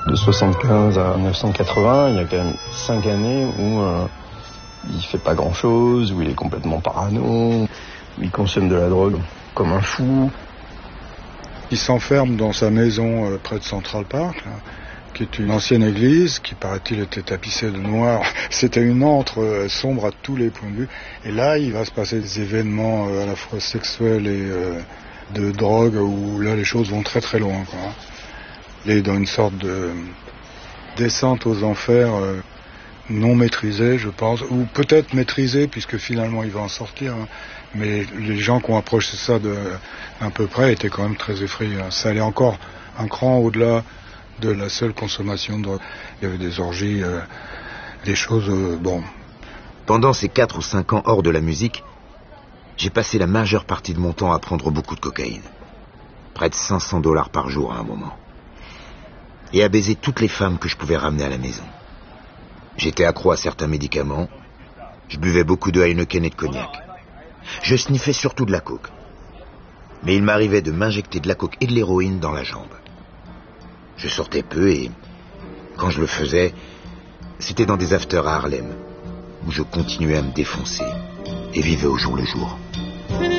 De 75 à 1980, il y a quand même 5 années où il fait pas grand-chose, où il est complètement parano, où il consomme de la drogue comme un fou. Il s'enferme dans sa maison près de Central Park, là, qui est une ancienne église, qui paraît-il était tapissée de noir. C'était une antre sombre à tous les points de vue. Et là, il va se passer des événements à la fois sexuels et de drogue, où là, les choses vont très très loin, quoi. Il est dans une sorte de descente aux enfers non maîtrisée, je pense, ou peut-être maîtrisée, puisque finalement il va en sortir. Hein. Mais les gens qui ont approché ça d'un peu près étaient quand même très effrayés. Hein. Ça allait encore un cran au-delà de la seule consommation de drogue. Il y avait des orgies, des choses... bon. Pendant ces 4 ou 5 ans hors de la musique, j'ai passé la majeure partie de mon temps à prendre beaucoup de cocaïne. Près de $500 par jour à un moment. Et à baiser toutes les femmes que je pouvais ramener à la maison. J'étais accro à certains médicaments, je buvais beaucoup de Heineken et de cognac. Je sniffais surtout de la coke. Mais il m'arrivait de m'injecter de la coke et de l'héroïne dans la jambe. Je sortais peu et, quand je le faisais, c'était dans des afters à Harlem, où je continuais à me défoncer et vivais au jour le jour.